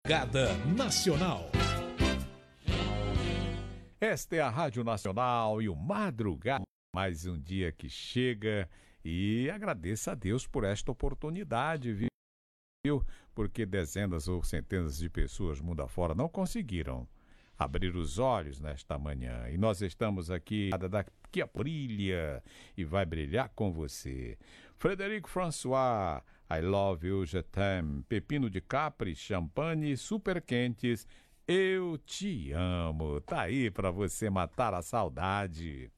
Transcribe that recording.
Madrugada Nacional. Esta é a Rádio Nacional e o Madrugada, mais um dia que chega, e agradeço a Deus por esta oportunidade, viu? Porque dezenas ou centenas de pessoas mundo afora não conseguiram abrir os olhos nesta manhã. E nós estamos aqui, daqui a brilha e vai brilhar com você. Frederico François, I Love You, Je t'aime, Pepino de Capri, Champagne, Super Quentes, Eu Te Amo. Tá aí pra você matar a saudade.